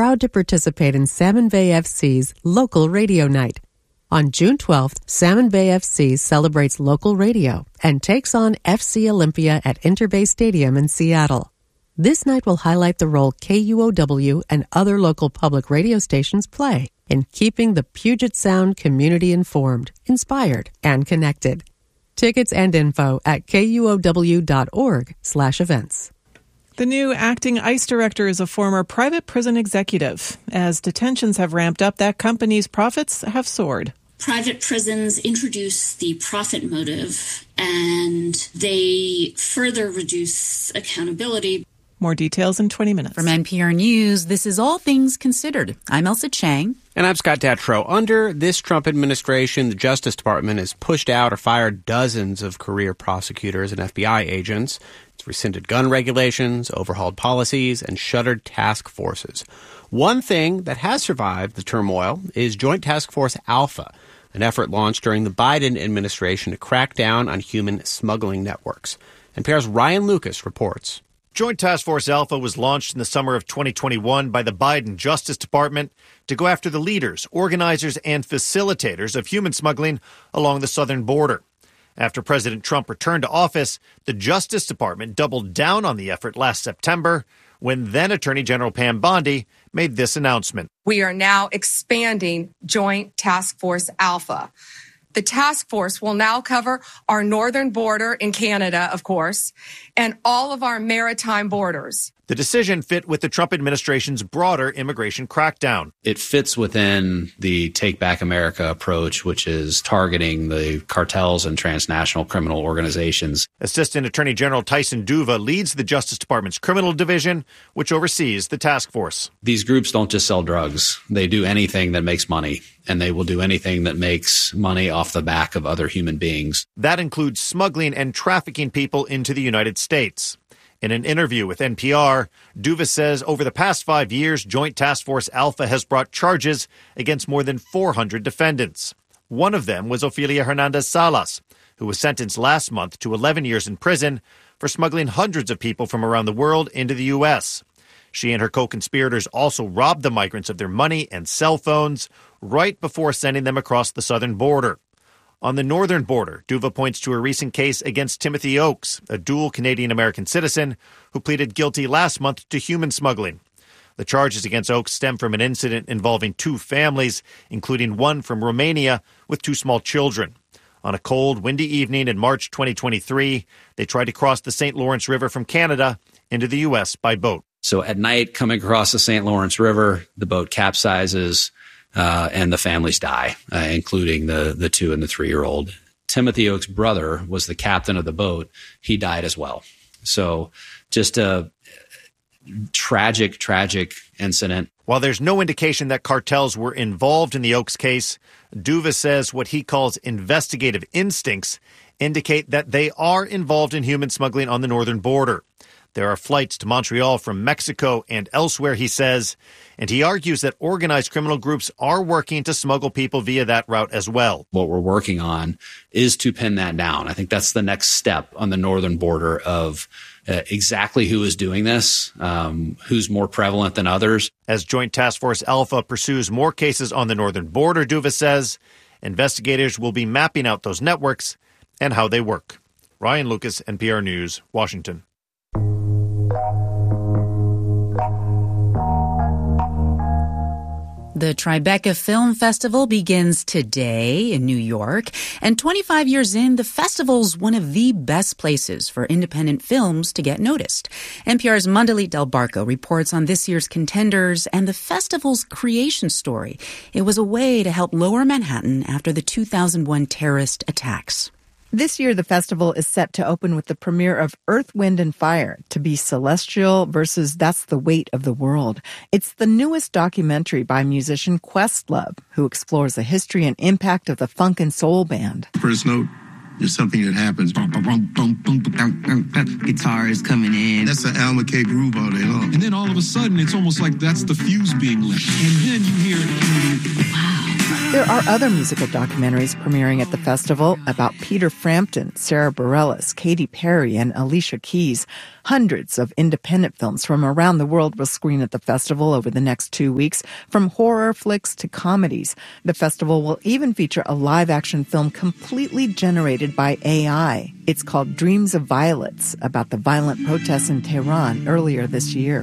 proud to participate in Salmon Bay FC's Local Radio Night. On June 12th, Salmon Bay FC celebrates local radio and takes on FC Olympia at Interbay Stadium in Seattle. This night will highlight the role KUOW and other local public radio stations play in keeping the Puget Sound community informed, inspired, and connected. Tickets and info at kuow.org/events. The new acting ICE director is a former private prison executive. As detentions have ramped up, that company's profits have soared. Private prisons introduce the profit motive, and they further reduce accountability. More details in 20 minutes. From NPR News, this is All Things Considered. I'm Elsa Chang. And I'm Scott Detrow. Under this Trump administration, the Justice Department has pushed out or fired dozens of career prosecutors and FBI agents. It's rescinded gun regulations, overhauled policies, and shuttered task forces. One thing that has survived the turmoil is Joint Task Force Alpha, an effort launched during the Biden administration to crack down on human smuggling networks. NPR's Ryan Lucas reports. Joint Task Force Alpha was launched in the summer of 2021 by the Biden Justice Department to go after the leaders, organizers, and facilitators of human smuggling along the southern border. After President Trump returned to office, the Justice Department doubled down on the effort last September when then Attorney General Pam Bondi made this announcement. We are now expanding Joint Task Force Alpha. The task force will now cover our northern border in Canada, of course, and all of our maritime borders. The decision fit with the Trump administration's broader immigration crackdown. It fits within the Take Back America approach, which is targeting the cartels and transnational criminal organizations. Assistant Attorney General Tyson Duva leads the Justice Department's criminal division, which oversees the task force. These groups don't just sell drugs. They do anything that makes money, and they will do anything that makes money off the back of other human beings. That includes smuggling and trafficking people into the United States. In an interview with NPR, Duva says over the past 5 years, Joint Task Force Alpha has brought charges against more than 400 defendants. One of them was Ofelia Hernandez Salas, who was sentenced last month to 11 years in prison for smuggling hundreds of people from around the world into the U.S. She and her co-conspirators also robbed the migrants of their money and cell phones right before sending them across the southern border. On the northern border, Duva points to a recent case against Timothy Oakes, a dual Canadian-American citizen who pleaded guilty last month to human smuggling. The charges against Oakes stem from an incident involving two families, including one from Romania with two small children. On a cold, windy evening in March 2023, they tried to cross the St. Lawrence River from Canada into the U.S. by boat. So at night, coming across the St. Lawrence River, the boat capsizes, and the families die, including the 2 and the 3-year-old. Timothy Oakes' brother was the captain of the boat. He died as well. So just a tragic incident. While there's no indication that cartels were involved in the Oakes case, Duva says what he calls investigative instincts indicate that they are involved in human smuggling on the northern border. There are flights to Montreal from Mexico and elsewhere, he says, and he argues that organized criminal groups are working to smuggle people via that route as well. What we're working on is to pin that down. I think that's the next step on the northern border of exactly who is doing this, who's more prevalent than others. As Joint Task Force Alpha pursues more cases on the northern border, Duva says, investigators will be mapping out those networks and how they work. Ryan Lucas, NPR News, Washington. The Tribeca Film Festival begins today in New York, and 25 years in, the festival's one of the best places for independent films to get noticed. NPR's Mandalit Del Barco reports on this year's contenders and the festival's creation story. It was a way to help lower Manhattan after the 2001 terrorist attacks. This year, the festival is set to open with the premiere of Earth, Wind, and Fire, To Be Celestial versus That's the Weight of the World. It's the newest documentary by musician Questlove, who explores the history and impact of the funk and soul band. First note is something that happens. Guitars coming in. That's an Al McKay groove all day long. And then all of a sudden, it's almost like that's the fuse being lit. And then you hear it. Wow. There are other musical documentaries premiering at the festival about Peter Frampton, Sarah Bareilles, Katy Perry, and Alicia Keys. Hundreds of independent films from around the world will screen at the festival over the next 2 weeks, from horror flicks to comedies. The festival will even feature a live-action film completely generated by AI. It's called Dreams of Violets, about the violent protests in Tehran earlier this year.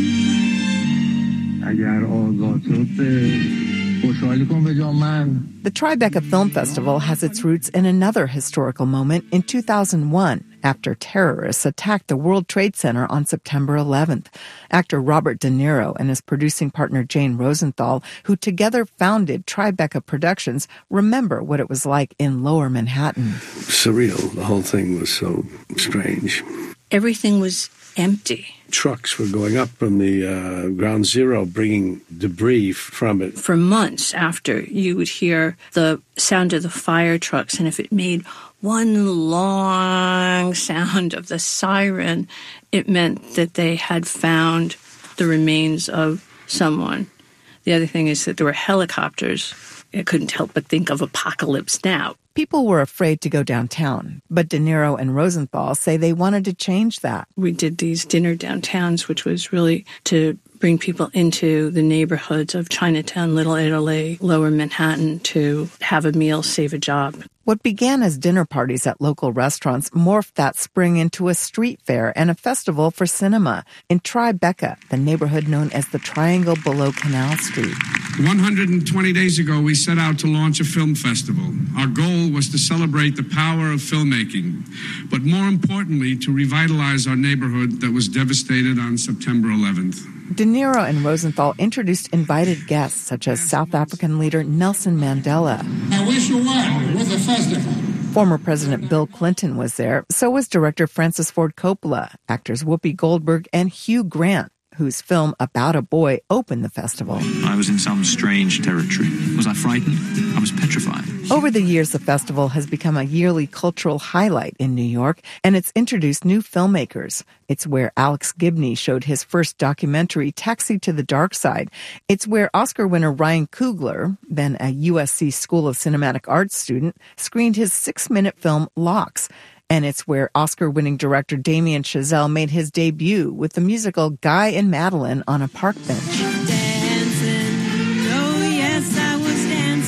The Tribeca Film Festival has its roots in another historical moment in 2001, after terrorists attacked the World Trade Center on September 11th. Actor Robert De Niro and his producing partner Jane Rosenthal, who together founded Tribeca Productions, remember what it was like in Lower Manhattan. Surreal. The whole thing was so strange. Everything was empty. Trucks were going up from the ground zero, bringing debris from it. For months after, you would hear the sound of the fire trucks, and if it made one long sound of the siren, it meant that they had found the remains of someone. The other thing is that there were helicopters. I couldn't help but think of Apocalypse Now. People were afraid to go downtown, but De Niro and Rosenthal say they wanted to change that. We did these dinner downtowns, which was really to bring people into the neighborhoods of Chinatown, Little Italy, Lower Manhattan, to have a meal, save a job. What began as dinner parties at local restaurants morphed that spring into a street fair and a festival for cinema in Tribeca, the neighborhood known as the Triangle below Canal Street. 120 days ago, we set out to launch a film festival. Our goal was to celebrate the power of filmmaking, but more importantly, to revitalize our neighborhood that was devastated on September 11th. De Niro and Rosenthal introduced invited guests such as South African leader Nelson Mandela. I wish you well with the festival. Former President Bill Clinton was there. So was director Francis Ford Coppola, actors Whoopi Goldberg and Hugh Grant, whose film About a Boy opened the festival. I was in some strange territory. Was I frightened? I was petrified. Over the years, the festival has become a yearly cultural highlight in New York, and it's introduced new filmmakers. It's where Alex Gibney showed his first documentary, Taxi to the Dark Side. It's where Oscar winner Ryan Coogler, then a USC School of Cinematic Arts student, screened his 6-minute film Locks. And it's where Oscar-winning director Damien Chazelle made his debut with the musical Guy and Madeline on a Park Bench. Dancing, oh yes, I was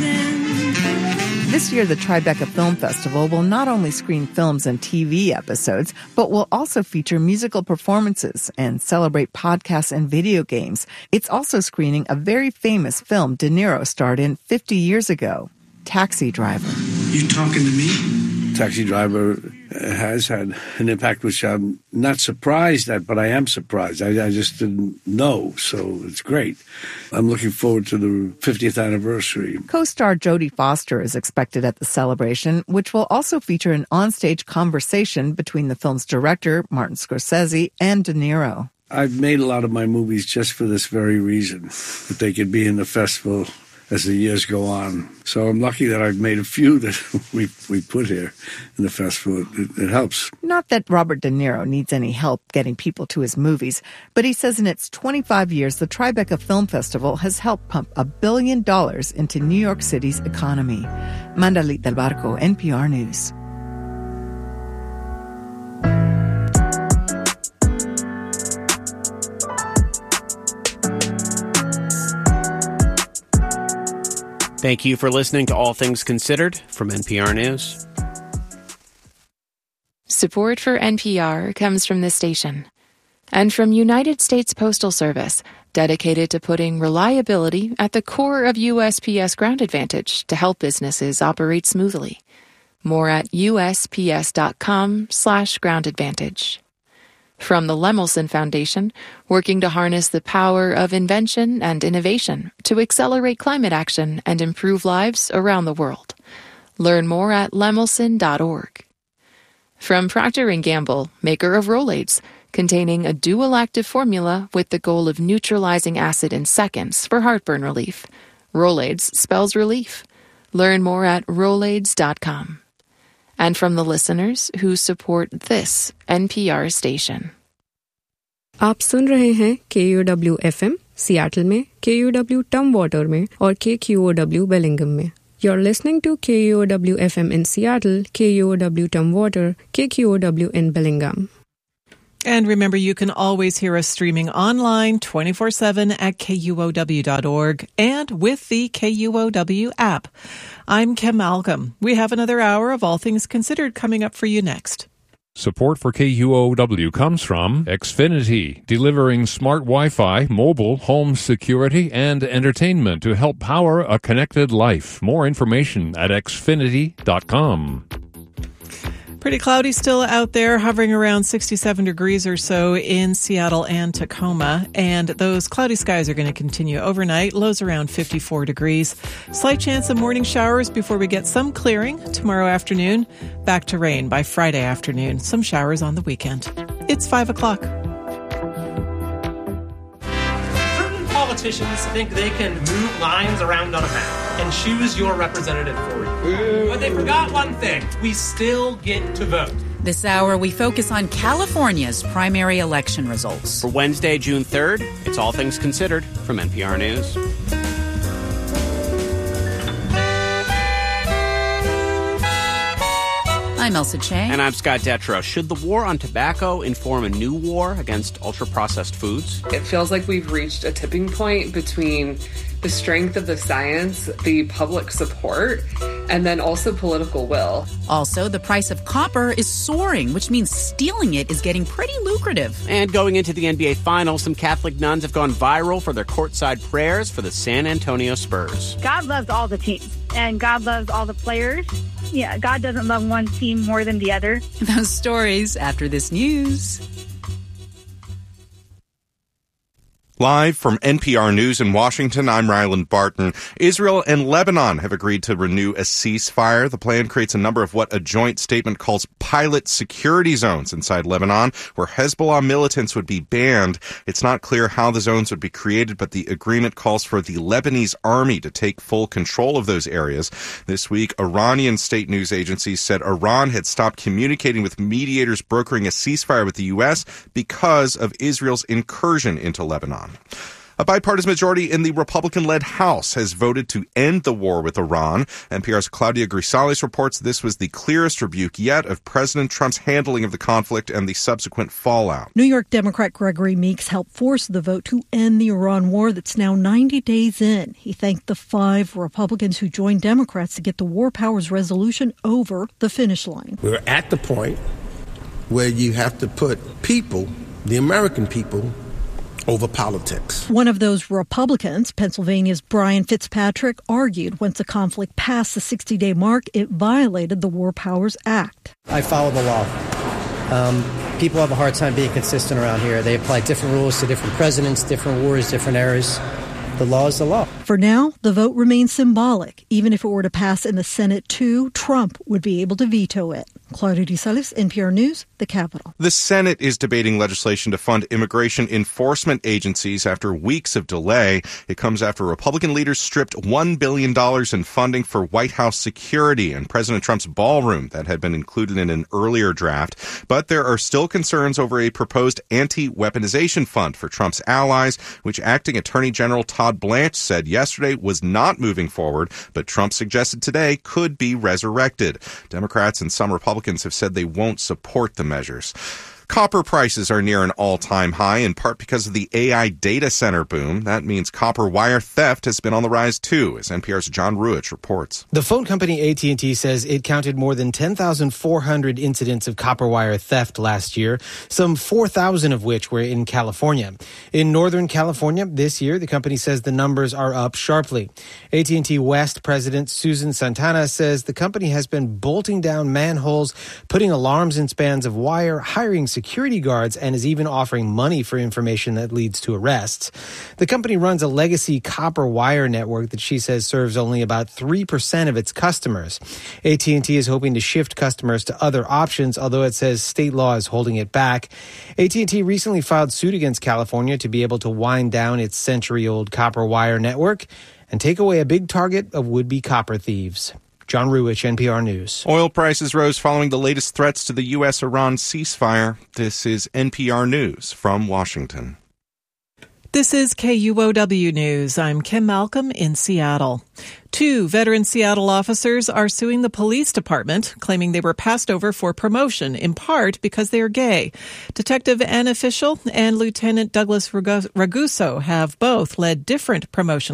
dancing. This year, the Tribeca Film Festival will not only screen films and TV episodes, but will also feature musical performances and celebrate podcasts and video games. It's also screening a very famous film De Niro starred in 50 years ago, Taxi Driver. You talking to me? Taxi Driver has had an impact which I'm not surprised at, but I am surprised. I just didn't know, so it's great. I'm looking forward to the 50th anniversary. Co-star Jodie Foster is expected at the celebration, which will also feature an onstage conversation between the film's director, Martin Scorsese, and De Niro. I've made a lot of my movies just for this very reason, that they could be in the festival as the years go on. So I'm lucky that I've made a few that we put here in the festival. It helps. Not that Robert De Niro needs any help getting people to his movies, but he says in its 25 years, the Tribeca Film Festival has helped pump $1 billion into New York City's economy. Mandalit Del Barco, NPR News. Thank you for listening to All Things Considered from NPR News. Support for NPR comes from this station and from United States Postal Service, dedicated to putting reliability at the core of USPS Ground Advantage to help businesses operate smoothly. More at USPS.com/groundadvantage. From the Lemelson Foundation, working to harness the power of invention and innovation to accelerate climate action and improve lives around the world. Learn more at lemelson.org. From Procter & Gamble, maker of Rolaids, containing a dual-active formula with the goal of neutralizing acid in seconds for heartburn relief. Rolaids spells relief. Learn more at Rolaids.com. And from the listeners who support this NPR station. आप सुन रहे हैं KUOW FM Seattle में, KUOW टमवाटर में और KQOW Bellingham में. You're listening to KUOW FM in Seattle, KUOW Tumwater, KQOW in Bellingham. And remember, you can always hear us streaming online 24/7 at KUOW.org and with the KUOW app. I'm Kim Malcolm. We have another hour of All Things Considered coming up for you next. Support for KUOW comes from Xfinity, delivering smart Wi-Fi, mobile, home security, and entertainment to help power a connected life. More information at xfinity.com. Pretty cloudy still out there, hovering around 67 degrees or so in Seattle and Tacoma. And those cloudy skies are going to continue overnight, lows around 54 degrees. Slight chance of morning showers before we get some clearing tomorrow afternoon. Back to rain by Friday afternoon. Some showers on the weekend. It's 5 o'clock. Certain politicians think they can move lines around on a map and choose your representative for you. But they forgot one thing. We still get to vote. This hour, we focus on California's primary election results. For Wednesday, June 3rd, it's All Things Considered from NPR News. I'm Elsa Che. And I'm Scott Detrow. Should the war on tobacco inform a new war against ultra-processed foods? It feels like we've reached a tipping point between the strength of the science, the public support, and then also political will. Also, the price of copper is soaring, which means stealing it is getting pretty lucrative. And going into the NBA Finals, some Catholic nuns have gone viral for their courtside prayers for the San Antonio Spurs. God loves all the teams, and God loves all the players. Yeah, God doesn't love one team more than the other. Those stories after this news. Live from NPR News in Washington, I'm Ryland Barton. Israel and Lebanon have agreed to renew a ceasefire. The plan creates a number of what a joint statement calls pilot security zones inside Lebanon, where Hezbollah militants would be banned. It's not clear how the zones would be created, but the agreement calls for the Lebanese army to take full control of those areas. This week, Iranian state news agencies said Iran had stopped communicating with mediators brokering a ceasefire with the U.S. because of Israel's incursion into Lebanon. A bipartisan majority in the Republican-led House has voted to end the war with Iran. NPR's Claudia Grisales reports this was the clearest rebuke yet of President Trump's handling of the conflict and the subsequent fallout. New York Democrat Gregory Meeks helped force the vote to end the Iran war that's now 90 days in. He thanked the 5 Republicans who joined Democrats to get the War Powers Resolution over the finish line. We're at the point where you have to put people, the American people, over politics. One of those Republicans, Pennsylvania's Brian Fitzpatrick, argued once the conflict passed the 60-day mark, it violated the War Powers Act. I follow the law. People have a hard time being consistent around here. They apply different rules to different presidents, different wars, different eras. The law is the law. For now, the vote remains symbolic. Even if it were to pass in the Senate too, Trump would be able to veto it. Claudia Grisales, NPR News, the Capitol. The Senate is debating legislation to fund immigration enforcement agencies after weeks of delay. It comes after Republican leaders stripped $1 billion in funding for White House security and President Trump's ballroom that had been included in an earlier draft. But there are still concerns over a proposed anti-weaponization fund for Trump's allies, which acting Attorney General Todd Blanche said yesterday was not moving forward, but Trump suggested today could be resurrected. Democrats and some Republicans have said they won't support the measures. Copper prices are near an all-time high, in part because of the AI data center boom. That means copper wire theft has been on the rise, too, as NPR's John Ruich reports. The phone company AT&T says it counted more than 10,400 incidents of copper wire theft last year, some 4,000 of which were in California. In Northern California this year, the company says the numbers are up sharply. AT&T West President Susan Santana says the company has been bolting down manholes, putting alarms in spans of wire, hiring security guards, and is even offering money for information that leads to arrests. The company runs a legacy copper wire network that she says serves only about 3% of its customers. AT&T is hoping to shift customers to other options, although it says state law is holding it back. AT&T recently filed suit against California to be able to wind down its century-old copper wire network and take away a big target of would-be copper thieves. John Ruich, NPR News. Oil prices rose following the latest threats to the U.S.-Iran ceasefire. This is NPR News from Washington. This is KUOW News. I'm Kim Malcolm in Seattle. 2 veteran Seattle officers are suing the police department, claiming they were passed over for promotion, in part because they are gay. Detective Anna Fischel and Lieutenant Douglas Raguso have both led different promotion